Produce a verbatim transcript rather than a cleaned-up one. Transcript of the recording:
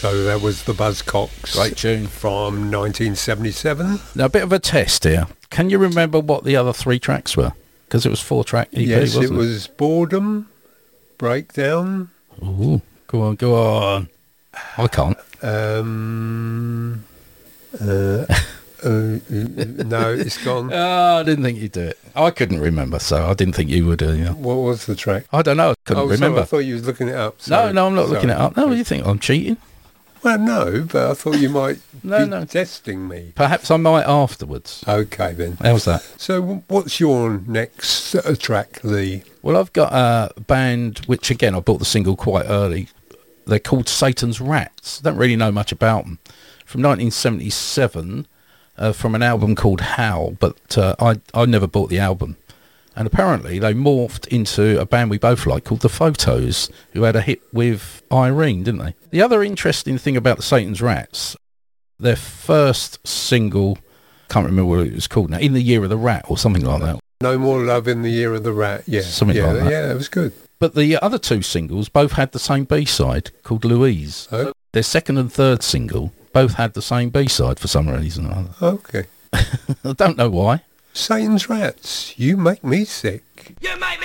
So that was the Buzzcocks. Great tune. From nineteen seventy-seven. Now, a bit of a test here. Can you remember what the other three tracks were? Because it was four-track E P, yes, wasn't it? it? was Boredom, Breakdown. Ooh, go on, go on. I can't. Um, uh, uh, no, it's gone. Oh, I didn't think you'd do it. I couldn't remember, so I didn't think you would. Uh, you know. What was the track? I don't know. I couldn't oh, remember. Sorry, I thought you was looking it up. No, Sorry. no, I'm not Sorry. looking it up. No, you think I'm cheating? Well, no, but I thought you might No, be no. testing me. Perhaps I might afterwards. Okay, then. How's that? So what's your next uh, track, Lee? Well, I've got a band, which again, I bought the single quite early. They're called Satan's Rats. Don't really know much about them. From nineteen seventy-seven, uh, from an album called Howl, but uh, I, I never bought the album. And apparently they morphed into a band we both like called The Photos, who had a hit with Irene, didn't they? The other interesting thing about the Satan's Rats, their first single, can't remember what it was called now, In the Year of the Rat or something like that. No More Love in the Year of the Rat. Yeah, Something yeah, like that. Yeah, it was good. But the other two singles both had the same B-side called Louise. Oh. Their second and third single both had the same B-side for some reason or other. Okay. I don't know why. Satan's Rats, you make me sick. You make me